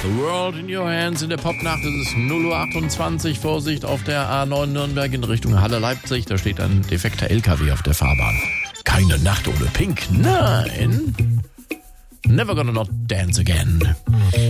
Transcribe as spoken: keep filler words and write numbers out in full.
The World in Your Hands in der Popnacht. Es ist null Uhr achtundzwanzig. Vorsicht auf der A neun Nürnberg in Richtung Halle Leipzig. Da steht ein defekter L K W auf der Fahrbahn. Keine Nacht ohne Pink. Nein. Never gonna not dance again.